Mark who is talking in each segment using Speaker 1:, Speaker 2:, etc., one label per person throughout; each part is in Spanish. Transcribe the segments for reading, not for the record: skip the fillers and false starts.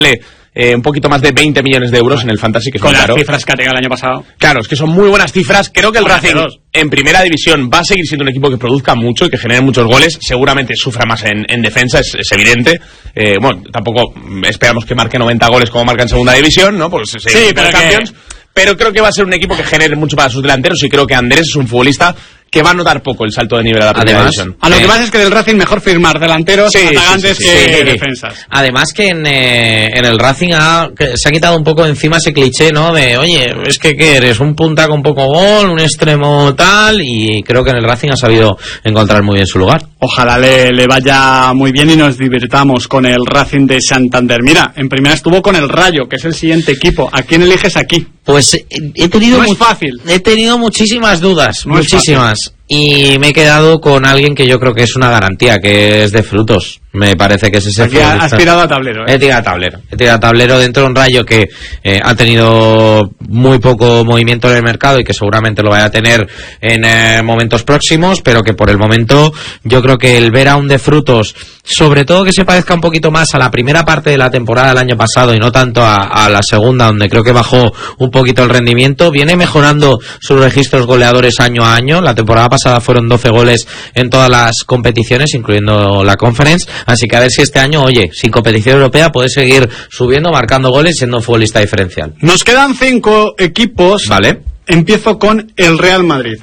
Speaker 1: un poquito más de 20 millones de euros en el Fantasy, que es
Speaker 2: con
Speaker 1: muy
Speaker 2: las
Speaker 1: caro.
Speaker 2: cifras que ha tenido el año pasado.
Speaker 1: Claro, es que son muy buenas cifras. Creo que el Racing en primera división va a seguir siendo un equipo que produzca mucho y que genere muchos goles. Seguramente sufra más en defensa, es evidente. Bueno, tampoco esperamos que marque 90 goles como marca en segunda división, ¿no? Pues
Speaker 2: sí,
Speaker 1: pero creo que va a ser un equipo que genere mucho para sus delanteros, y creo que Andrés es un futbolista que va a notar poco el salto de nivel a la primera división.
Speaker 2: A lo que pasa es que del Racing mejor firmar delanteros atacantes que defensas.
Speaker 3: Además que en el Racing se ha quitado un poco encima ese cliché, ¿no? De, oye, es que ¿qué eres? Un punta con poco gol, un extremo tal, y creo que en el Racing ha sabido encontrar muy bien su lugar.
Speaker 2: Ojalá le vaya muy bien y nos divirtamos con el Racing de Santander. Mira, en primera estuvo con el Rayo, que es el siguiente equipo. ¿A quién eliges aquí?
Speaker 3: Pues he tenido
Speaker 2: no es fácil.
Speaker 3: He tenido muchísimas dudas, muchísimas. Y me he quedado con alguien que yo creo que es una garantía, que es de Frutos. Me parece que es ese.
Speaker 2: Aquí has tirado a tablero.
Speaker 3: He tirado a tablero dentro de un Rayo que ha tenido muy poco movimiento en el mercado y que seguramente lo vaya a tener en momentos próximos, pero que por el momento yo creo que el ver a un de Frutos, sobre todo que se parezca un poquito más a la primera parte de la temporada del año pasado y no tanto a la segunda, donde creo que bajó un poquito el rendimiento, viene mejorando sus registros goleadores año a año. La temporada pasada fueron 12 goles en todas las competiciones, incluyendo la Conference. Así que a ver si este año, oye, sin competición europea puede seguir subiendo, marcando goles, siendo un futbolista diferencial.
Speaker 2: Nos quedan 5 equipos.
Speaker 3: Vale.
Speaker 2: Empiezo con el Real Madrid.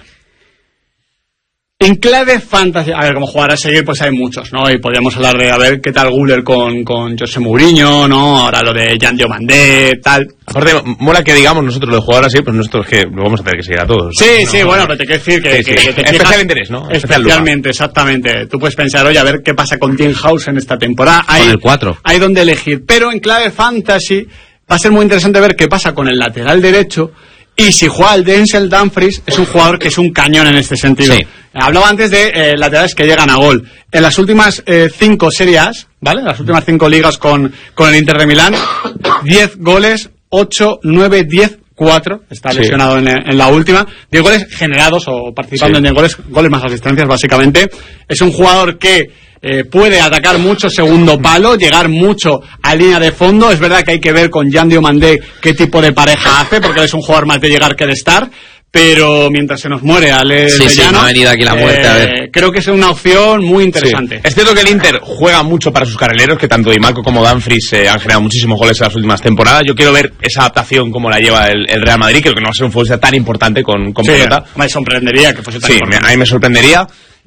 Speaker 2: En clave fantasy, a ver, como jugar a seguir, pues hay muchos, ¿no? Y podríamos hablar de, a ver, qué tal Güler con José Mourinho, ¿no? Ahora lo de Jan Diomandé, tal.
Speaker 1: Aparte, mola que digamos nosotros lo de jugar así, pues nosotros que lo vamos a tener que seguir a todos.
Speaker 2: Sí, bueno, pero te quiero decir que te
Speaker 1: especial interés, ¿no?
Speaker 2: Especialmente, exactamente. Tú puedes pensar, oye, a ver qué pasa con Tim House en esta temporada.
Speaker 3: Con el 4.
Speaker 2: Hay donde elegir. Pero en clave fantasy va a ser muy interesante ver qué pasa con el lateral derecho. Y si juega el Denzel Dumfries, es un jugador que es un cañón en este sentido.
Speaker 3: Sí.
Speaker 2: Hablaba antes de laterales que llegan a gol. En las últimas 5 series, ¿vale? Las últimas 5 ligas con el Inter de Milán, 10 goles, 8, 9, 10, 4. Está lesionado en la última. 10 goles generados o participando en 10 goles más asistencias, básicamente. Es un jugador que puede atacar mucho segundo palo, llegar mucho a línea de fondo. Es verdad que hay que ver con Jan Diomandé qué tipo de pareja hace, porque él es un jugador más de llegar que de estar. Pero mientras se nos muere Alex de Llano,
Speaker 3: me ha venido aquí la muerte, a ver.
Speaker 2: Creo que es una opción muy interesante.
Speaker 1: Sí. Es cierto que el Inter juega mucho para sus carrileros, que tanto Di Marco como Dumfries han generado muchísimos goles en las últimas temporadas. Yo quiero ver esa adaptación como la lleva el Real Madrid. Creo que no va a ser un futbolista tan importante con pelota.
Speaker 2: Me sorprendería que fuese tan importante.
Speaker 1: A mí me sorprendería.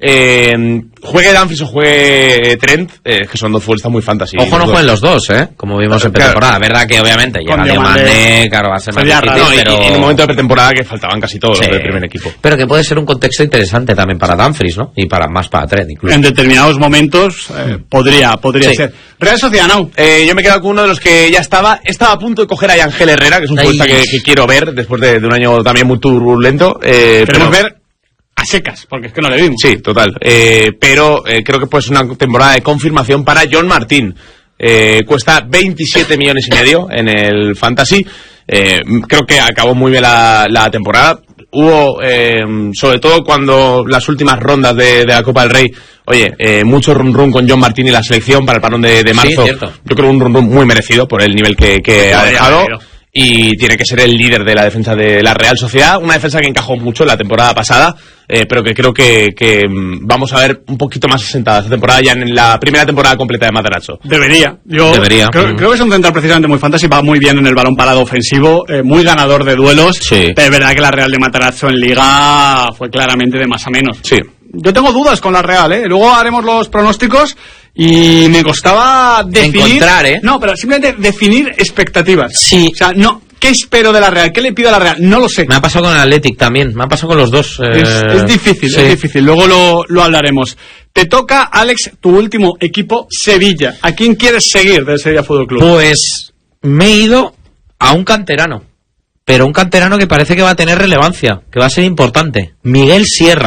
Speaker 1: Juegue Dumfries o juegue Trent, que son dos futbolistas muy fantasy.
Speaker 3: Ojo, no jueguen los dos, como vimos en pretemporada. Verdad que obviamente llega Diomandé, claro, va a ser más difícil, pero
Speaker 1: en un momento de pretemporada que faltaban casi todos los del primer equipo.
Speaker 3: Pero que puede ser un contexto interesante también para Dumfries, ¿no? Y para Trent incluso.
Speaker 2: En determinados momentos podría ser. Real Sociedad, ¿no?
Speaker 1: Yo me he quedado con uno de los que ya estaba a punto de coger a Ángel Herrera, que es un futbolista que quiero ver después de un año también muy turbulento.
Speaker 2: Queremos ver a secas, porque es que no le vimos.
Speaker 1: Sí, total. Pero creo que puede ser una temporada de confirmación para John Martín. Cuesta 27 millones y medio en el Fantasy. Creo que acabó muy bien la temporada. Hubo, sobre todo cuando las últimas rondas de la Copa del Rey, mucho run con John Martín y la selección para el parón de marzo.
Speaker 3: Sí,
Speaker 1: yo creo un run muy merecido por el nivel que ha dejado. Y tiene que ser el líder de la defensa de la Real Sociedad, una defensa que encajó mucho la temporada pasada, pero que creo que vamos a ver un poquito más asentada esta temporada, ya en la primera temporada completa de Matarazzo.
Speaker 2: Debería. Creo que es un central precisamente muy fantasy, va muy bien en el balón parado ofensivo, muy ganador de duelos, pero es verdad que la Real de Matarazzo en Liga fue claramente de más a menos.
Speaker 1: Sí.
Speaker 2: Yo tengo dudas con la Real, Luego haremos los pronósticos y me costaba definir... No, pero simplemente definir expectativas.
Speaker 3: Sí.
Speaker 2: O sea, no... ¿Qué espero de la Real? ¿Qué le pido a la Real? No lo sé.
Speaker 3: Me ha pasado con el Athletic también. Me ha pasado con los dos.
Speaker 2: Es difícil, es difícil. Luego lo hablaremos. Te toca, Alex, tu último equipo, Sevilla. ¿A quién quieres seguir del Sevilla Fútbol Club?
Speaker 3: Pues me he ido a un canterano. Pero un canterano que parece que va a tener relevancia, que va a ser importante. Miguel Sierra.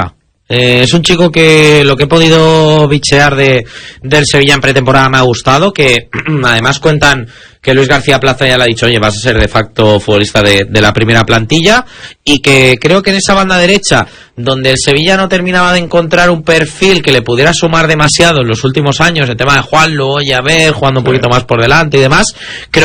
Speaker 3: Es un chico que lo que he podido bichear del Sevilla en pretemporada me ha gustado, que además cuentan que Luis García Plaza ya le ha dicho, oye, vas a ser de facto futbolista de la primera plantilla, y que creo que en esa banda derecha, donde el Sevilla no terminaba de encontrar un perfil que le pudiera sumar demasiado en los últimos años, el tema de Juanlo, oye, a ver, jugando un poquito más por delante y demás, creo